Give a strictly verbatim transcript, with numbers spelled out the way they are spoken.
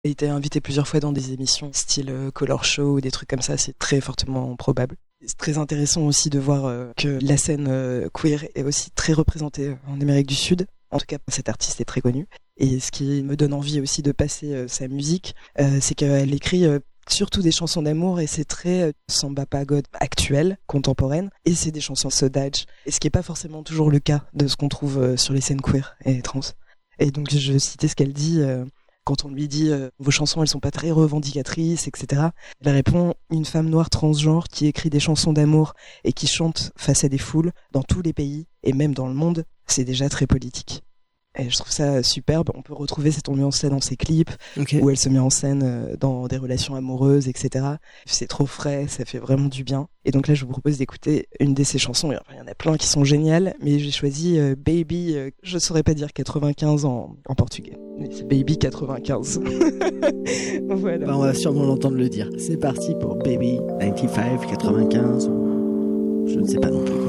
a été invitée plusieurs fois dans des émissions style Color Show ou des trucs comme ça, c'est très fortement probable. C'est très intéressant aussi de voir euh, que la scène euh, queer est aussi très représentée en Amérique du Sud. En tout cas, cette artiste est très connue. Et ce qui me donne envie aussi de passer euh, sa musique, euh, c'est qu'elle écrit euh, surtout des chansons d'amour et c'est très euh, samba pagode actuelle, contemporaine. Et c'est des chansons sodage. Et ce qui n'est pas forcément toujours le cas de ce qu'on trouve euh, sur les scènes queer et trans. Et donc, je citais ce qu'elle dit... Euh, Quand on lui dit euh, « vos chansons, elles sont pas très revendicatrices, et cetera » Elle répond « une femme noire transgenre qui écrit des chansons d'amour et qui chante face à des foules dans tous les pays et même dans le monde, c'est déjà très politique. » Et je trouve ça superbe. On peut retrouver cette ambiance-là dans ses clips, okay. Où elle se met en scène euh, dans des relations amoureuses, et cetera. C'est trop frais, ça fait vraiment du bien. Et donc là, je vous propose d'écouter une de ses chansons. Il y en a plein qui sont géniales, mais j'ai choisi euh, Baby, euh, je saurais pas dire quatre-vingt-quinze en, en portugais. Mais c'est Baby quatre-vingt-quinze. Voilà. Bah, on va sûrement l'entendre le dire. C'est parti pour Baby quatre-vingt-quinze. Je ne sais pas non plus.